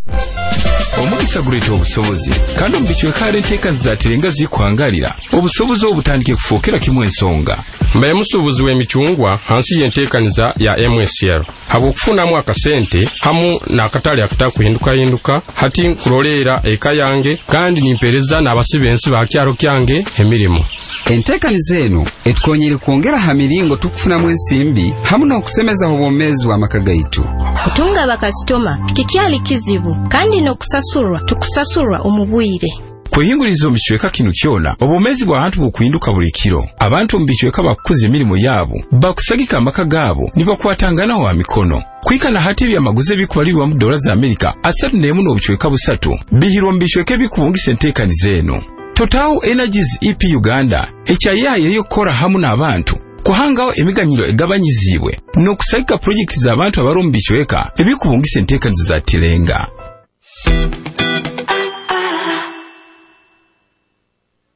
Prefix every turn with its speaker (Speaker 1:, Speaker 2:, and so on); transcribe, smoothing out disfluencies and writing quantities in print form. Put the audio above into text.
Speaker 1: Omukisa guleeta obusobozi kandi omubikiweka enteekazi zaatirenga zikwangalira obusobozi obutandike kufookera kimu ensonga.
Speaker 2: Mbaye musuubuzi w'emicungwa hansi y'enteekaniza ya MSL habw'okufunamu akasente hamu n'akatale akatakuhinduka hati nkuloleera eka yange kandi nimpereza n'abasibensi ba kyalo kyange emirimu.
Speaker 3: Enteekaniza eno etukonyere kwongera ha miringo tukufunamu ensimbi hamu n'okusemeza obwomeezi bw'amaka gaitu.
Speaker 4: Kutunga bakasitoma kikyali kizibu kandi n'okusasulwa tukusasulwa omubwire.
Speaker 1: Kwehinguriza omubikiweka kino kyona obwomeezi bw'abantu bukuhinduka buli kiro. Abantu omubikiweka bakukuza emirimu yaabo bakusagika amaka gaabo nibakwatanganaho wa mikono. Kwikana hati ebyamaguzi ebikubalirwa mu dola za Amerika 31 n'obukiweka 3 bihirwa mu bikiweka ebikubungisa enteekaniza eno. Total Energies EP Uganda ekyayayeyo kora hamu n'abantu kuhangaho emiganyiro egabanyizibwe n'okusagika projekiti z'abantu abalombi bikiweka ebikubungisa enteekaniza za tirenga.